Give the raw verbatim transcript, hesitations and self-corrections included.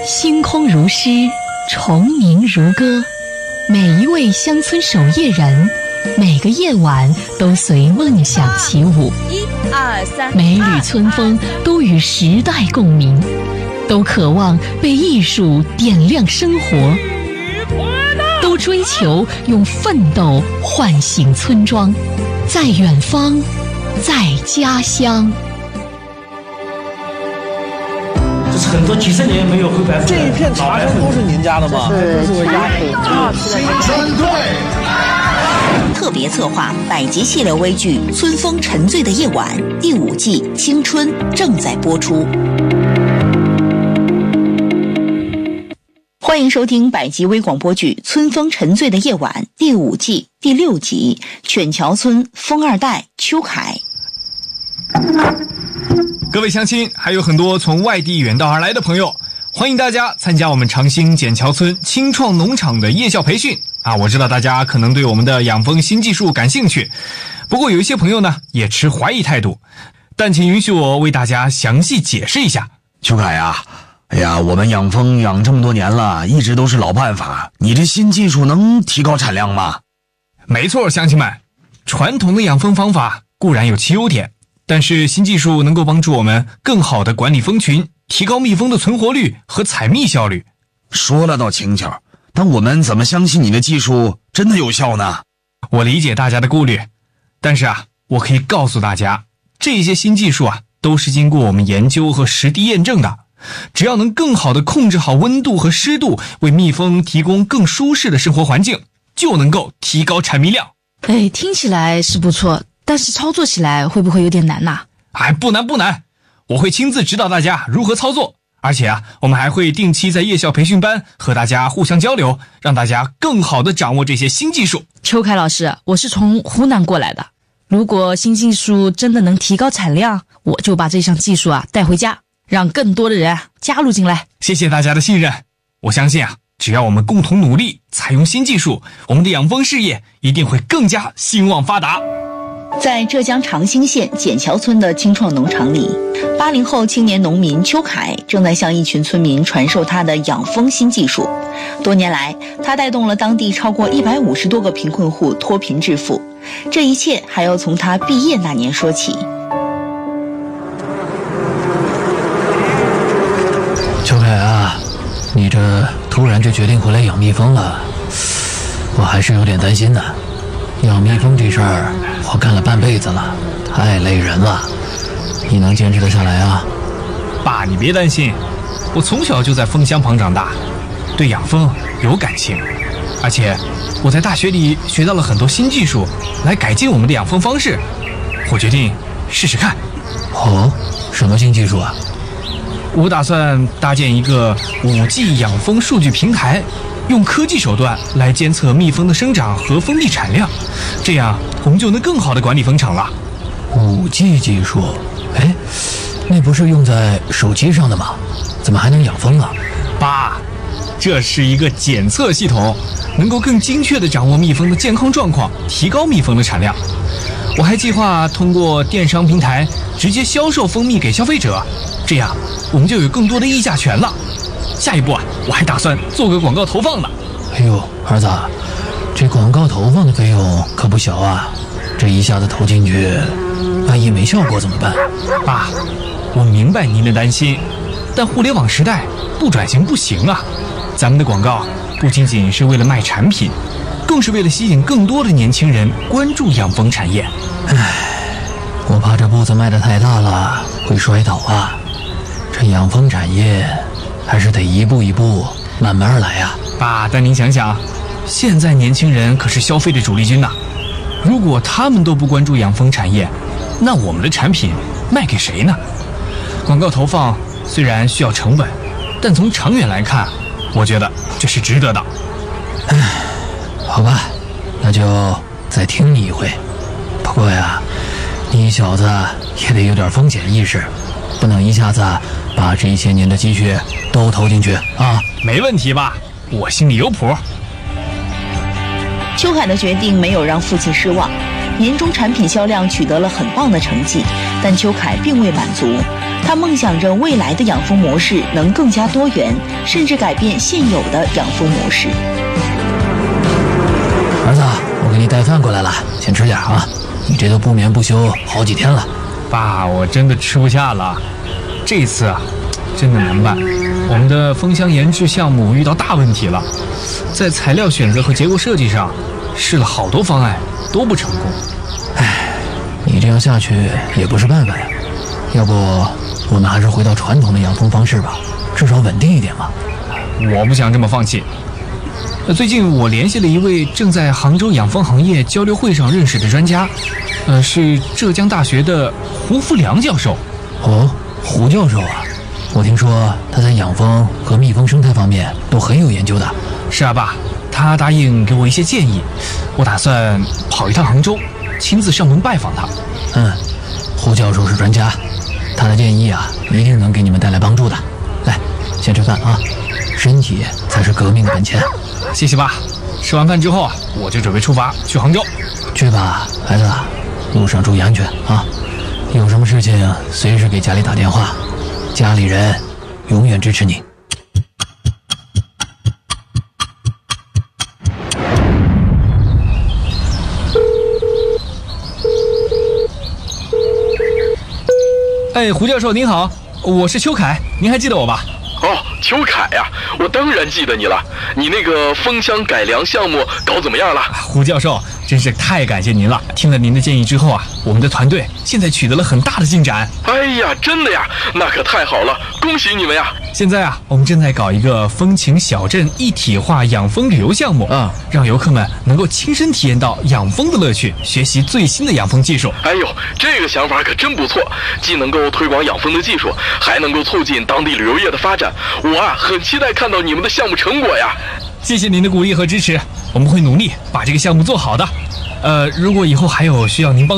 星空如诗，虫鸣如歌，每一位乡村守夜人，每个夜晚都随梦想起舞。 一二三， 每缕春风都与时代共鸣，都渴望被艺术点亮生活，都追求用奋斗唤醒村庄，在远方，在家乡。 这是很多几十年没有灰白富。 这一片茶山都是您家的吗？ 这是家里针对。 特别策划百集系列微剧《春风沉醉的夜晚》第五季《青春》正在播出。欢迎收听百集微广播剧《春风沉醉的夜晚》第五季第六集《犬桥村风二代邱凯》。 各位乡亲，还有很多从外地远道而来的朋友，欢迎大家参加我们长兴笕桥村青创农场的夜校培训啊！我知道大家可能对我们的养蜂新技术感兴趣，不过有一些朋友呢也持怀疑态度，但请允许我为大家详细解释一下。 邱凯啊，哎呀，我们养蜂养这么多年了，一直都是老办法，你这新技术能提高产量吗？ 没错，乡亲们，传统的养蜂方法固然有其优点，但是新技术能够帮助我们更好地管理蜂群，提高蜜蜂的存活率和采蜜效率。 说了倒轻巧，但我们怎么相信你的技术真的有效呢？ 我理解大家的顾虑，但是啊，我可以告诉大家，这些新技术啊，都是经过我们研究和实地验证的。只要能更好地控制好温度和湿度，为蜜蜂提供更舒适的生活环境，就能够提高产蜜量。 哎，听起来是不错，但是操作起来会不会有点难呐？ 哎，不难不难，我会亲自指导大家如何操作，而且啊，我们还会定期在夜校培训班和大家互相交流，让大家更好地掌握这些新技术。 邱凯老师，我是从湖南过来的，如果新技术真的能提高产量，我就把这项技术啊带回家，让更多的人加入进来。 谢谢大家的信任，我相信啊，只要我们共同努力，采用新技术，我们的养蜂事业一定会更加兴旺发达。 在浙江长兴县笕桥村的青创农场里，八零后青年农民邱凯正在向一群村民传授他的养蜂新技术。多年来，他带动了当地超过一百五十多个贫困户脱贫致富。这一切还要从他毕业那年说起。 邱凯啊，你这突然就决定回来养蜜蜂了，我还是有点担心的。养蜜蜂这事儿我干了半辈子了，太累人了，你能坚持得下来啊？ 爸，你别担心，我从小就在蜂箱旁长大，对养蜂有感情，而且我在大学里学到了很多新技术来改进我们的养蜂方式，我决定试试看。 哦，什么新技术啊？ 我打算搭建一个 五 G 养蜂数据平台，用科技手段来监测蜜蜂的生长和蜂蜜产量，这样我们就能更好地管理蜂场了。 五 G 技术？哎，那不是用在手机上的吗？怎么还能养蜂啊？ 爸，这是一个检测系统，能够更精确地掌握蜜蜂的健康状况，提高蜜蜂的产量。我还计划通过电商平台直接销售蜂蜜给消费者，这样我们就有更多的议价权了。下一步啊，我还打算做个广告投放呢。 哎呦，儿子，这广告投放的费用可不小啊，这一下子投进去，万一没效果怎么办？ 爸，我明白您的担心，但互联网时代不转型不行啊。咱们的广告不仅仅是为了卖产品，更是为了吸引更多的年轻人关注养蜂产业。 唉，我怕这步子迈得太大了，会摔倒啊。这养蜂产业还是得一步一步慢慢来呀。 爸，但您想想，现在年轻人可是消费的主力军呐。如果他们都不关注养蜂产业，那我们的产品卖给谁呢？广告投放虽然需要成本，但从长远来看，我觉得这是值得的。 唉，好吧，那就再听你一回。不过呀，你小子也得有点风险意识，不能一下子把这一些年的积蓄都投进去啊！ 没问题吧？我心里有谱。 邱凯的决定没有让父亲失望，年终产品销量取得了很棒的成绩，但邱凯并未满足， 他梦想着未来的养蜂模式能更加多元，甚至改变现有的养蜂模式。 儿子，我给你带饭过来了，先吃点啊！你这都不眠不休好几天了。 爸，我真的吃不下了。这次啊，真的难办。我们的蜂箱研制项目遇到大问题了，在材料选择和结构设计上试了好多方案，都不成功。 唉，你这样下去也不是办法呀。要不我们还是回到传统的养蜂方式吧，至少稳定一点嘛。 我不想这么放弃。最近我联系了一位正在杭州养蜂行业交流会上认识的专家，呃，是浙江大学的胡福良教授。 哦，胡教授啊，我听说他在养蜂和蜜蜂生态方面都很有研究的。 是啊，爸，他答应给我一些建议，我打算跑一趟杭州，亲自上门拜访他。 嗯，胡教授是专家，他的建议啊，一定能给你们带来帮助的。来，先吃饭啊，身体才是革命的本钱。 谢谢爸。吃完饭之后啊，我就准备出发去杭州。 去吧，孩子，路上注意安全啊！有什么事情随时给家里打电话，家里人永远支持你。 哎，胡教授您好，我是邱凯，您还记得我吧？ 哦，邱凯呀、啊，我当然记得你了。你那个蜂箱改良项目搞怎么样了？ 胡教授，真是太感谢您了。听了您的建议之后啊，我们的团队现在取得了很大的进展。 哎呀，真的呀，那可太好了，恭喜你们呀！ 现在啊，我们正在搞一个风情小镇一体化养蜂旅游项目， 嗯， 让游客们能够亲身体验到养蜂的乐趣，学习最新的养蜂技术。 哎呦，这个想法可真不错，既能够推广养蜂的技术，还能够促进当地旅游业的发展。我啊，很期待看到你们的项目成果呀！ 谢谢您的鼓励和支持，我们会努力把这个项目做好的。呃，如果以后还有需要您帮